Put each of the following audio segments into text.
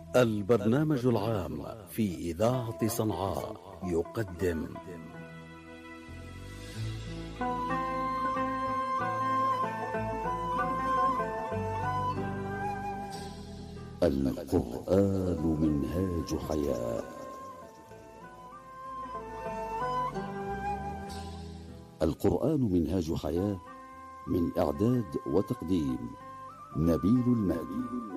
البرنامج العام في إذاعة صنعاء يقدم القرآن منهاج حياة. القرآن منهاج حياة، من إعداد وتقديم نبيل المهدي.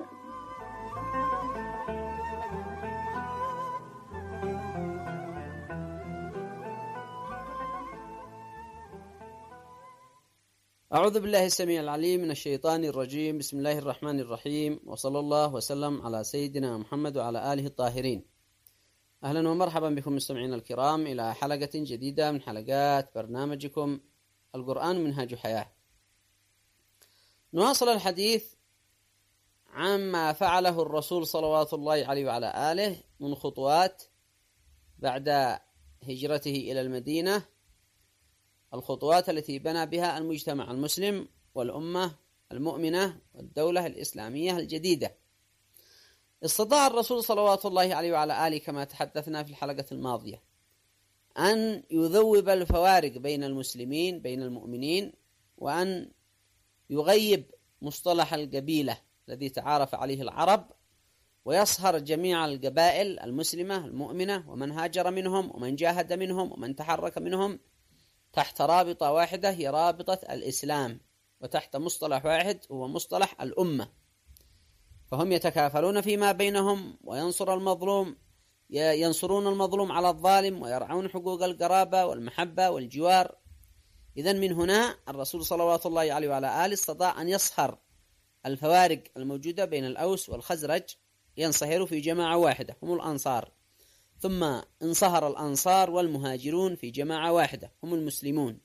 أعوذ بالله السميع العليم من الشيطان الرجيم. بسم الله الرحمن الرحيم، وصلى الله وسلم على سيدنا محمد وعلى آله الطاهرين. أهلا ومرحبا بكم مستمعين الكرام إلى حلقة جديدة من حلقات برنامجكم القرآن منهاج حياة. نواصل الحديث عما فعله الرسول صلوات الله عليه وعلى آله من خطوات بعد هجرته إلى المدينة، الخطوات التي بنى بها المجتمع المسلم والأمة المؤمنة والدولة الإسلامية الجديدة. استطاع الرسول صلوات الله عليه وعلى آله كما تحدثنا في الحلقة الماضية أن يذوب الفوارق بين المسلمين بين المؤمنين، وأن يغيب مصطلح القبيلة الذي تعارف عليه العرب، ويصهر جميع القبائل المسلمة المؤمنة ومن هاجر منهم ومن جاهد منهم ومن تحرك منهم تحت رابطة واحدة هي رابطة الإسلام، وتحت مصطلح واحد هو مصطلح الأمة. فهم يتكافلون فيما بينهم ينصرون المظلوم على الظالم، ويرعون حقوق القرابة والمحبة والجوار. إذن من هنا الرسول صلوات الله عليه وعلى آله استطاع أن يصهر الفوارق الموجودة بين الأوس والخزرج، ينصهروا في جماعة واحدة هم الأنصار، ثم انصهر الأنصار والمهاجرون في جماعة واحدة هم المسلمون،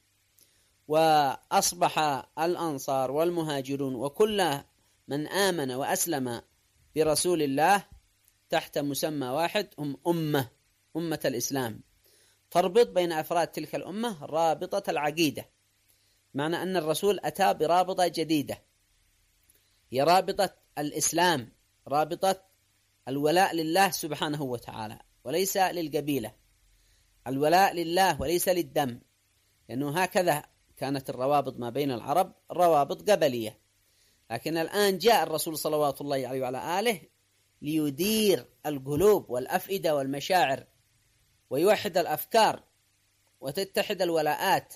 وأصبح الأنصار والمهاجرون وكل من آمن وأسلم برسول الله تحت مسمى واحد هم أمة الإسلام. تربط بين أفراد تلك الأمة رابطة العقيدة، معنى أن الرسول أتى برابطة جديدة هي رابطة الإسلام، رابطة الولاء لله سبحانه وتعالى وليس للقبيلة، الولاء لله وليس للدم، لأنه هكذا كانت الروابط ما بين العرب روابط قبلية. لكن الآن جاء الرسول صلوات الله عليه وعلى آله ليدير القلوب والأفئدة والمشاعر، ويوحد الأفكار، وتتحد الولاءات،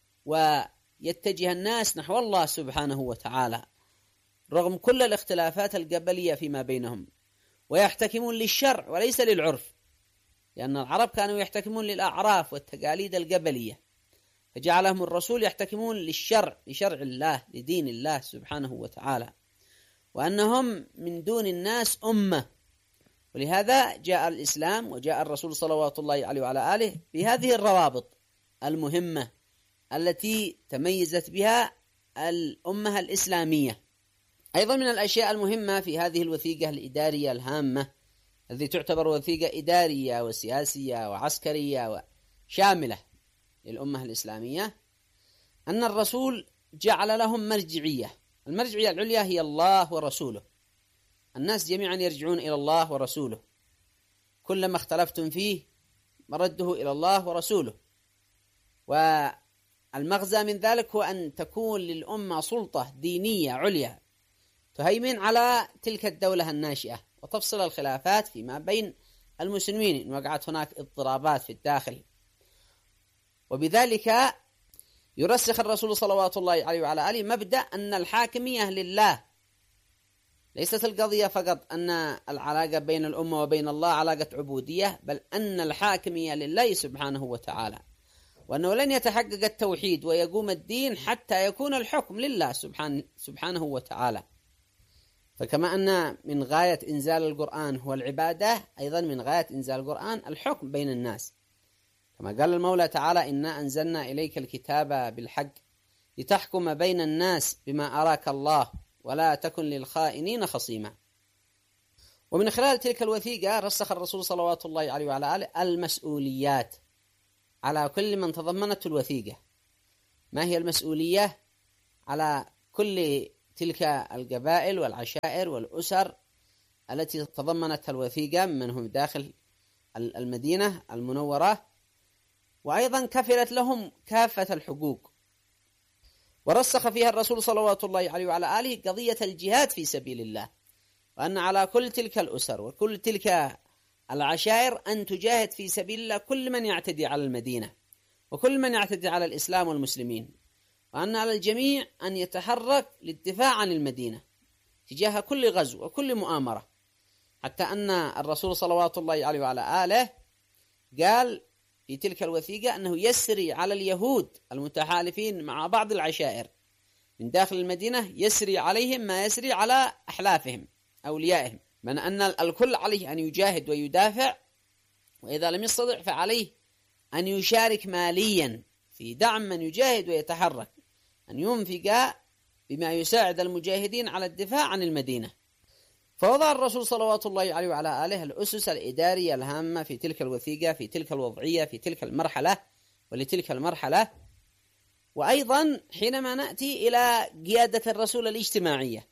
ويتجه الناس نحو الله سبحانه وتعالى رغم كل الاختلافات القبلية فيما بينهم، ويحتكمون للشرع وليس للعرف، لأن العرب كانوا يحتكمون للأعراف والتقاليد القبلية، فجعلهم الرسول يحتكمون لشرع الله لدين الله سبحانه وتعالى، وأنهم من دون الناس أمة. ولهذا جاء الإسلام وجاء الرسول صلوات الله عليه وعلى آله بهذه الروابط المهمة التي تميزت بها الأمة الإسلامية. أيضا من الأشياء المهمة في هذه الوثيقة الإدارية الهامة التي تعتبر وثيقة إدارية وسياسية وعسكرية وشاملة للأمة الإسلامية أن الرسول جعل لهم مرجعية، المرجعية العليا هي الله ورسوله. الناس جميعا يرجعون إلى الله ورسوله، كلما اختلفتم فيه مرده إلى الله ورسوله. والمغزى من ذلك هو أن تكون للأمة سلطة دينية عليا تهيمن على تلك الدولة الناشئة، وتفصل الخلافات فيما بين المسلمين إن وقعت هناك اضطرابات في الداخل. وبذلك يرسخ الرسول صلوات الله عليه وعلى آله مبدأ أن الحاكمية لله، ليست القضية فقط أن العلاقة بين الأمة وبين الله علاقة عبودية، بل أن الحاكمية لله سبحانه وتعالى، وأنه لن يتحقق التوحيد ويقوم الدين حتى يكون الحكم لله سبحانه وتعالى. فكما أن من غاية إنزال القرآن هو العبادة، أيضا من غاية إنزال القرآن الحكم بين الناس، كما قال المولى تعالى: إنا أنزلنا إليك الكتاب بالحق لتحكم بين الناس بما أراك الله ولا تكن للخائنين خصيما. ومن خلال تلك الوثيقة رسخ الرسول صلوات الله عليه وعلى آله المسؤوليات على كل من تضمنت الوثيقة. ما هي المسؤولية على كل تلك القبائل والعشائر والأسر التي تضمنتها الوثيقة منهم داخل المدينة المنورة، وأيضا كفلت لهم كافة الحقوق. ورسخ فيها الرسول صلوات الله عليه وعلى آله قضية الجهاد في سبيل الله، وأن على كل تلك الأسر وكل تلك العشائر أن تجاهد في سبيل الله كل من يعتدي على المدينة وكل من يعتدي على الإسلام والمسلمين، وأن على الجميع أن يتحرك للدفاع عن المدينة تجاه كل غزو وكل مؤامرة، حتى أن الرسول صلوات الله عليه وعلى آله قال في تلك الوثيقة أنه يسري على اليهود المتحالفين مع بعض العشائر من داخل المدينة، يسري عليهم ما يسري على أحلافهم أوليائهم، من أن الكل عليه أن يجاهد ويدافع، وإذا لم يستطع فعليه أن يشارك ماليا في دعم من يجاهد ويتحرك، أن ينفق بما يساعد المجاهدين على الدفاع عن المدينة. فوضع الرسول صلوات الله عليه وعلى آله الأسس الإدارية الهامة في تلك الوثيقة، في تلك الوضعية، في تلك المرحلة ولتلك المرحلة. وأيضا حينما نأتي إلى قيادة الرسول الاجتماعية،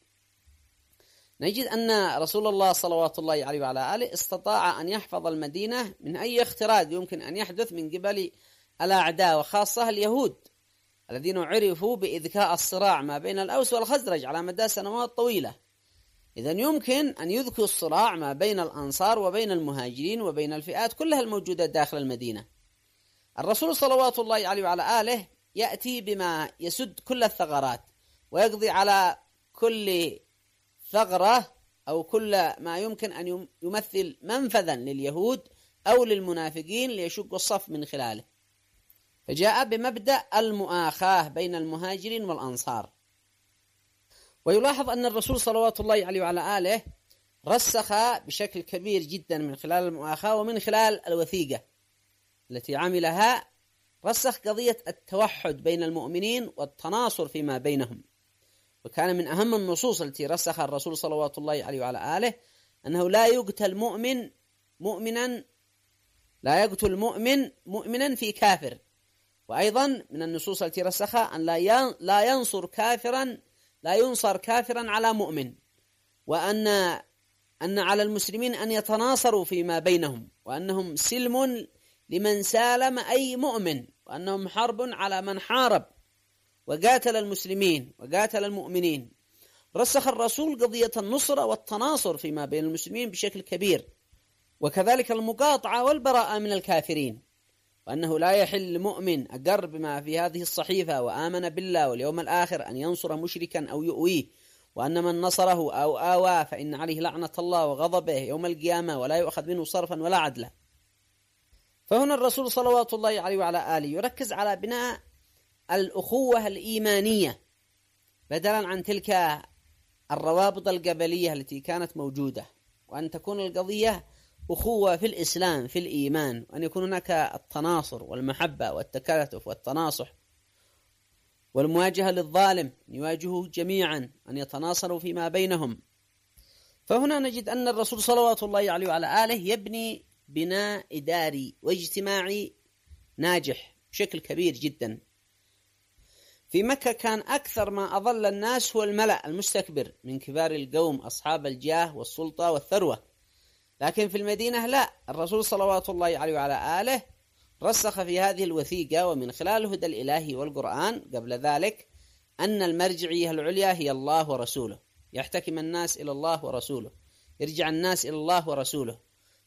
نجد أن رسول الله صلوات الله عليه وعلى آله استطاع أن يحفظ المدينة من أي اختراق يمكن أن يحدث من قبل الأعداء، وخاصة اليهود الذين عرفوا بإذكاء الصراع ما بين الأوس والخزرج على مدى سنوات طويلة. إذن يمكن أن يذكوا الصراع ما بين الأنصار وبين المهاجرين وبين الفئات كلها الموجودة داخل المدينة. الرسول صلوات الله عليه وعلى آله يأتي بما يسد كل الثغرات ويقضي على كل ثغرة أو كل ما يمكن أن يمثل منفذا لليهود أو للمنافقين ليشقوا الصف من خلاله، فجاء بمبدأ المؤاخاة بين المهاجرين والأنصار. ويلاحظ أن الرسول صلوات الله عليه وعلى آله رسخ بشكل كبير جدا من خلال المؤاخاة ومن خلال الوثيقة التي عملها، رسخ قضية التوحد بين المؤمنين والتناصر فيما بينهم. وكان من أهم النصوص التي رسخها الرسول صلوات الله عليه وعلى آله أنه لا يقتل مؤمنا في كافر. وأيضا من النصوص التي رسخها أن لا ينصر كافرا على مؤمن، وأن على المسلمين أن يتناصروا فيما بينهم، وأنهم سلم لمن سالم أي مؤمن، وأنهم حرب على من حارب وقاتل المسلمين وقاتل المؤمنين. رسخ الرسول قضية النصرة والتناصر فيما بين المسلمين بشكل كبير، وكذلك المقاطعة والبراءة من الكافرين، وأنه لا يحل لمؤمن أقر بما في هذه الصحيفة وآمن بالله واليوم الآخر أن ينصر مشركا أو يؤويه، وأن من نصره أو آواه فإن عليه لعنة الله وغضبه يوم القيامة ولا يؤخذ منه صرفا ولا عدلا. فهنا الرسول صلوات الله عليه وعلى آله يركز على بناء الأخوة الإيمانية بدلا عن تلك الروابط القبلية التي كانت موجودة، وأن تكون القضية أخوة في الإسلام في الإيمان، وأن يكون هناك التناصر والمحبة والتكاتف والتناصح والمواجهة للظالم، أن يواجهوا جميعا، أن يتناصروا فيما بينهم. فهنا نجد أن الرسول صلوات الله عليه وعلى آله يبني بناء إداري واجتماعي ناجح بشكل كبير جدا. في مكة كان أكثر ما أضل الناس هو الملأ المستكبر من كبار القوم أصحاب الجاه والسلطة والثروة، لكن في المدينة لا، الرسول صلوات الله عليه وعلى آله رسخ في هذه الوثيقة ومن خلال الهدى الإلهي والقرآن قبل ذلك أن المرجعية العليا هي الله ورسوله، يحتكم الناس إلى الله ورسوله، يرجع الناس إلى الله ورسوله،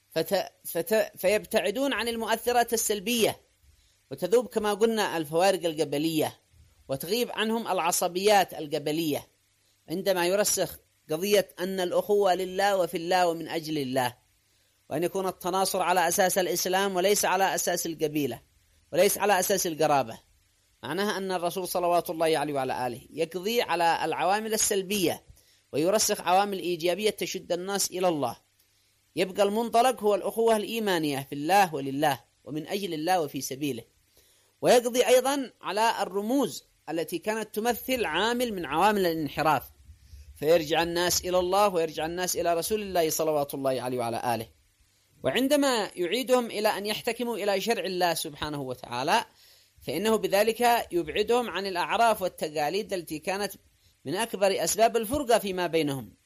فيبتعدون عن المؤثرات السلبية، وتذوب كما قلنا الفوارق القبلية، وتغيب عنهم العصبيات القبلية، عندما يرسخ قضية أن الأخوة لله وفي الله ومن أجل الله، وأن يكون التناصر على أساس الإسلام وليس على أساس القبيلة وليس على أساس القرابة. معناها أن الرسول صلوات الله عليه وعلى آله يقضي على العوامل السلبية ويرسخ عوامل إيجابية تشد الناس إلى الله. يبقى المنطلق هو الأخوة الإيمانية في الله ولله ومن أجل الله وفي سبيله. ويقضي أيضا على الرموز التي كانت تمثل عامل من عوامل الانحراف، فيرجع الناس إلى الله ويرجع الناس إلى رسول الله صلوات الله عليه وعلى آله. وعندما يعيدهم إلى أن يحتكموا إلى شرع الله سبحانه وتعالى، فإنه بذلك يبعدهم عن الأعراف والتقاليد التي كانت من أكبر أسباب الفرقة فيما بينهم،